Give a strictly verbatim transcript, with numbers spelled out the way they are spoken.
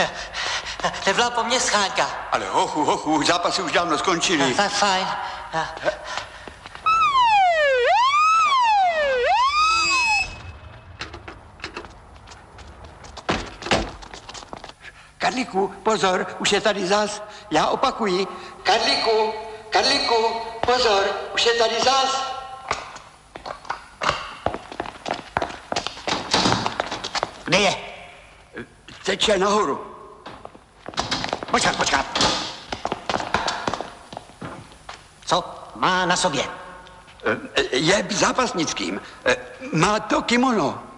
Nevolá po mně Schánka. Ale hochu, hochu, zápasy už dávno skončily. Tak fajn. Karlíku, pozor, už je tady zas. Já opakuji. Karlíku, Karlíku, pozor, už je tady zas. Kde je? Teče nahoru. Počkat, počkat. Co má na sobě? Je zápasnickým. Má to kimono.